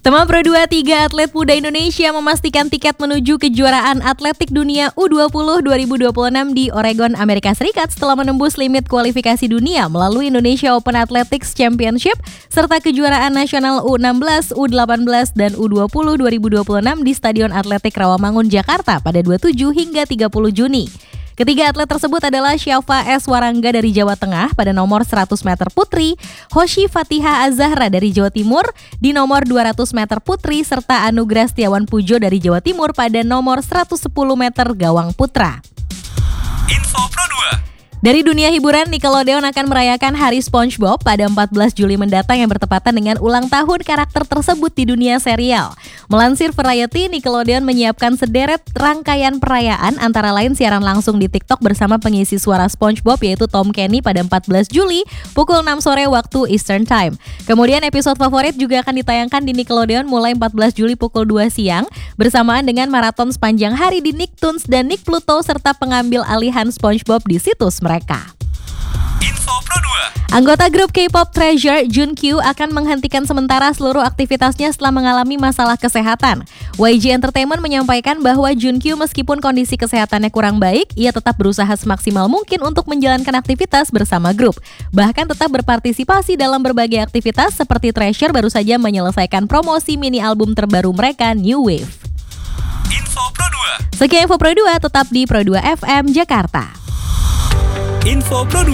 Teman Pro 23 atlet muda Indonesia memastikan tiket menuju kejuaraan atletik dunia U20 2026 di Oregon, Amerika Serikat setelah menembus limit kualifikasi dunia melalui Indonesia Open Athletics Championship serta kejuaraan nasional U16, U18, dan U20 2026 di Stadion Atletik Rawamangun, Jakarta pada 27 hingga 30 Juni. Ketiga atlet tersebut adalah Syafa S. Warangga dari Jawa Tengah pada nomor 100 meter putri, Hoshi Fathiha Az-Zahra dari Jawa Timur di nomor 200 meter putri, serta Anugrah Setiawan Pujo dari Jawa Timur pada nomor 110 meter gawang putra. Info Pro 2. Dari dunia hiburan, Nickelodeon akan merayakan Hari SpongeBob pada 14 Juli mendatang yang bertepatan dengan ulang tahun karakter tersebut di dunia serial. Melansir Variety, Nickelodeon menyiapkan sederet rangkaian perayaan antara lain siaran langsung di TikTok bersama pengisi suara SpongeBob yaitu Tom Kenny pada 14 Juli pukul 6 sore waktu Eastern Time. Kemudian episode favorit juga akan ditayangkan di Nickelodeon mulai 14 Juli pukul 2 siang bersamaan dengan maraton sepanjang hari di Nicktoons dan Nick Pluto serta pengambil alihan SpongeBob di situs mereka. Info Pro 2. Anggota grup K-pop Treasure, Junkyu akan menghentikan sementara seluruh aktivitasnya setelah mengalami masalah kesehatan. YG Entertainment menyampaikan bahwa Junkyu meskipun kondisi kesehatannya kurang baik, ia tetap berusaha semaksimal mungkin untuk menjalankan aktivitas bersama grup. Bahkan tetap berpartisipasi dalam berbagai aktivitas seperti Treasure baru saja menyelesaikan promosi mini album terbaru mereka, New Wave. Info Pro 2. Sekian Info Pro 2, tetap di Pro 2 FM Jakarta. Info Pro 2.